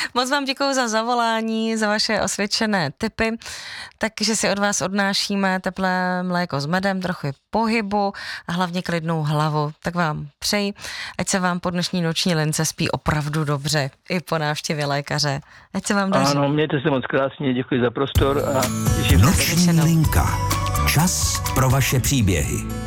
Moc vám děkuju za zavolání, za vaše osvědčené tipy, takže si od vás odnášíme teplé mléko s medem, trochu pohybu a hlavně klidnou hlavu. Tak vám přeji, ať se vám po dnešní noční lince spí opravdu dobře, i po návštěvě lékaře. Ať se vám daří. Ano, mějte se moc krásně, děkuji za prostor a těším se. Noční linka. Čas pro vaše příběhy.